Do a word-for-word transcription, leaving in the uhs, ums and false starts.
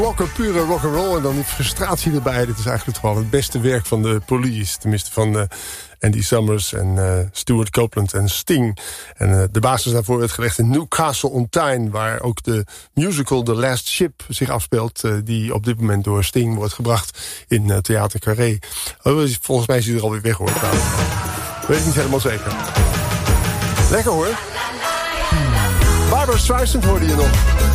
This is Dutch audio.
Rocker, pure rock'n'roll en dan die frustratie erbij. Dit is eigenlijk gewoon het beste werk van de Police. Tenminste van uh, Andy Summers en uh, Stuart Copeland en Sting. En uh, de basis daarvoor werd gelegd in Newcastle on Tyne, waar ook de musical The Last Ship zich afspeelt. Uh, die op dit moment door Sting wordt gebracht in uh, Theater Carré. Oh, volgens mij is hij er alweer weg, hoor. Trouwens. Weet ik niet helemaal zeker. Lekker, hoor. Barbra Streisand hoorde je nog.